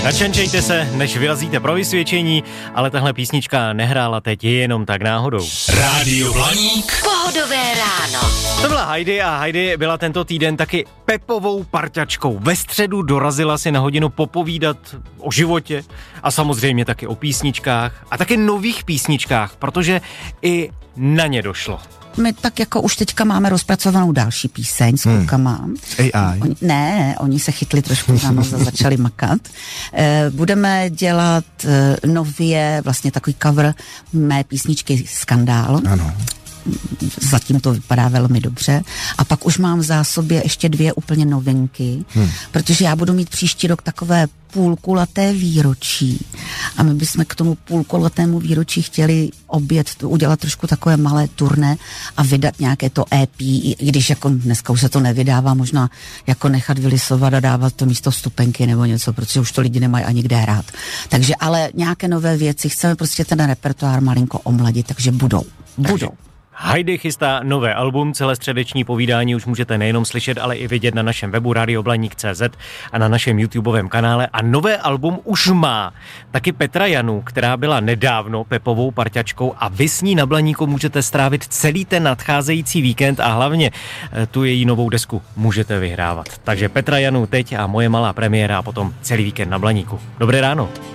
Načenčejte se, než vyrazíte pro vysvědčení, ale tahle písnička nehrála teď jenom tak náhodou. Rádio Blaník. Pohodové ráno. To byla Heidi a Heidi byla tento týden taky pepovou parťačkou. Ve středu dorazila si na hodinu popovídat o životě a samozřejmě taky o písničkách a taky nových písničkách, protože i na ně došlo. My tak jako už teďka máme rozpracovanou další píseň s klukama. AI. Oni se chytli trošku za nos a začali makat. Budeme dělat nově vlastně takový cover mé písničky Skandál. Ano. Zatím to vypadá velmi dobře. A pak už mám v zásobě ještě 2 úplně novinky, protože já budu mít příští rok takové půlkulaté výročí. A my bychom k tomu půlkulatému výročí chtěli udělat trošku takové malé turné a vydat nějaké to EP, i když jako dneska už se to nevydává, možná jako nechat vylisovat a dávat to místo vstupenky nebo něco, protože už to lidi nemají ani kde hrát. Takže ale nějaké nové věci, chceme prostě ten repertoár malinko omladit, takže budou. Heidi chystá nové album, celé středeční povídání už můžete nejenom slyšet, ale i vidět na našem webu radioblaník.cz a na našem YouTubeovém kanále. A nové album už má taky Petra Janu, která byla nedávno pepovou parťačkou a vy s ní na Blaníku můžete strávit celý ten nadcházející víkend a hlavně tu její novou desku můžete vyhrávat. Takže Petra Janu teď a moje malá premiéra a potom celý víkend na Blaníku. Dobré ráno.